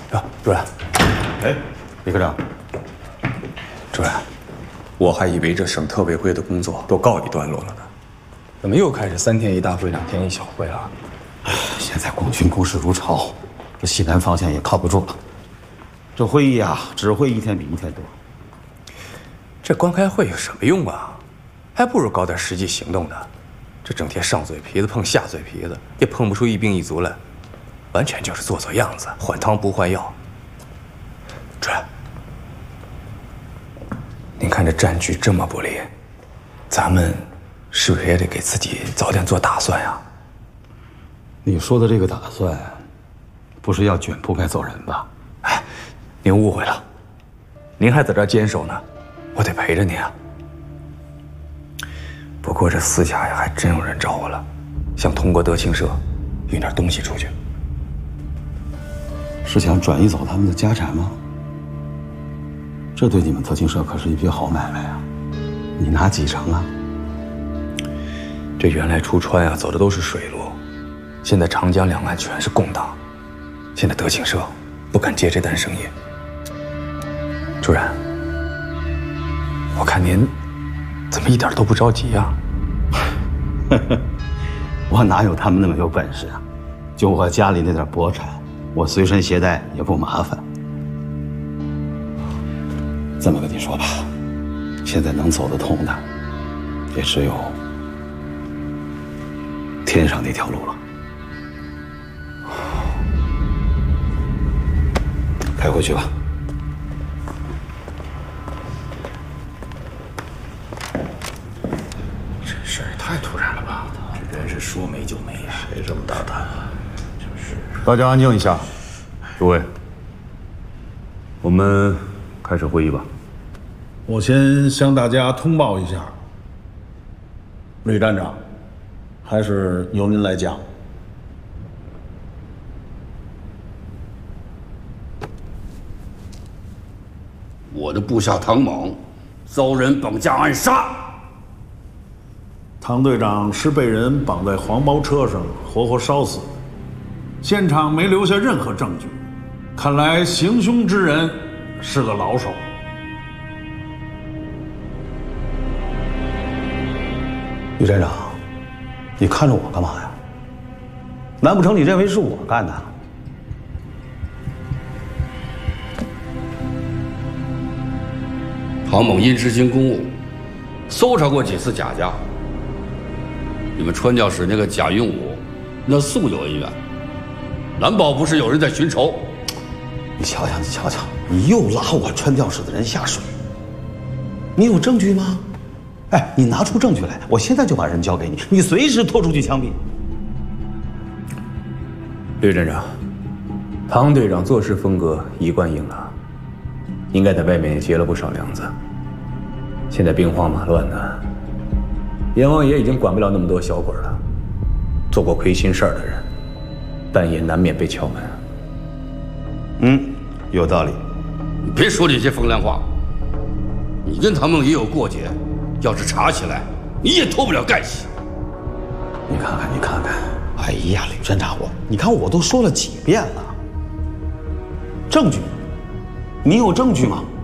主任， 哎，李科长， 主任，我还以为这省特委会的工作都告一段落了呢，怎么又开始3天一大会，2天一小会了？ 现在共军攻势如潮，这西南方向也靠不住了。这会议啊，只会一天比一天多。 这光开会有什么用啊？还不如搞点实际行动呢。这整天上嘴皮子碰下嘴皮子，也碰不出一兵一卒来，完全就是做做样子，换汤不换药。主任，您看这战局这么不利，咱们是不是也得给自己早点做打算呀？ 你说的这个打算，不是要卷铺盖走人吧？ 哎，您误会了，您还在这儿坚守呢，我得陪着您啊。不过这私下呀，还真有人找我了，想通过德庆社运点东西出去。 是想转移走他们的家产吗？这对你们德庆社可是一笔好买卖啊！你拿几成啊？ 这原来出川啊走的都是水路，现在长江两岸全是共党，现在德庆社不敢接这单生意。主任，我看您怎么一点都不着急呀？ 我哪有他们那么有本事啊？就我家里那点薄产，我随身携带也不麻烦。这么跟你说吧，现在能走得通的，也只有天上那条路了。开回去吧。 这事儿也太突然了吧！这人是说没就没呀，谁这么大胆啊？就是。 大家安静一下，诸位，我们开始会议吧。 我先向大家通报一下，吕站长，还是由您来讲。 我的部下唐猛遭人绑架暗杀， 唐队长是被人绑在黄包车上活活烧死的，现场没留下任何证据，看来行凶之人是个老手。 于站长，你看着我干嘛呀？难不成你认为是我干的？ 唐猛因执行公务，搜查过几次贾家。你们川教使那个贾云武，那素有恩怨，难保不是有人在寻仇。 你瞧瞧，你瞧瞧，你又拉我川教使的人下水，你有证据吗？哎，你拿出证据来，我现在就把人交给你，你随时拖出去枪毙。 吕站长，唐队长做事风格一贯硬朗，应该在外面也结了不少梁子。现在兵荒马乱的，阎王爷已经管不了那么多小鬼了。做过亏心事儿的人，半夜难免被敲门。 有道理。 你别说这些风凉话。你跟唐猛也有过节，要是查起来，你也脱不了干系。 你看看，你看看，哎呀，吕站长，你看我都说了几遍了，证据，你有证据吗？